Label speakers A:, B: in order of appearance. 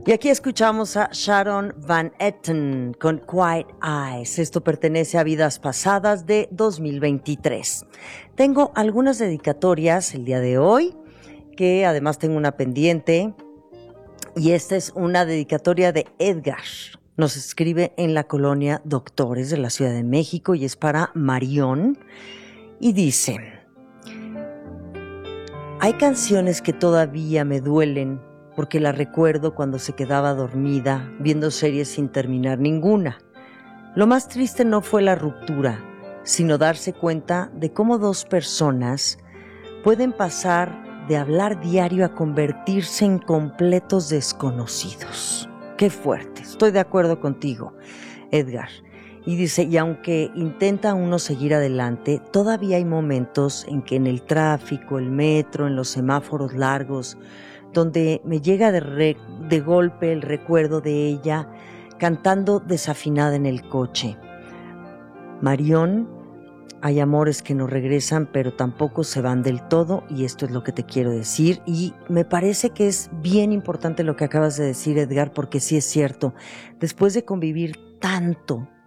A: Y aquí escuchamos a Sharon Van Etten con Quiet Eyes. Esto pertenece a Vidas Pasadas de 2023. Tengo algunas dedicatorias el día de hoy, que además tengo una pendiente. Y esta es una dedicatoria de Edgar. Nos escribe en la colonia Doctores de la Ciudad de México y es para Marión. Y dice: hay canciones que todavía me duelen porque la recuerdo cuando se quedaba dormida, viendo series sin terminar ninguna. Lo más triste no fue la ruptura, sino darse cuenta de cómo dos personas pueden pasar de hablar diario a convertirse en completos desconocidos. Qué fuerte, estoy de acuerdo contigo, Edgar. Y dice, y aunque intenta uno seguir adelante, todavía hay momentos en que en el tráfico, el metro, en los semáforos largos, donde me llega de golpe el recuerdo de ella cantando desafinada en el coche. Marión, hay amores que no regresan, pero tampoco se van del todo, y esto es lo que te quiero decir. Y me parece que es bien importante lo que acabas de decir, Edgar, porque sí es cierto. Después de convivir tanto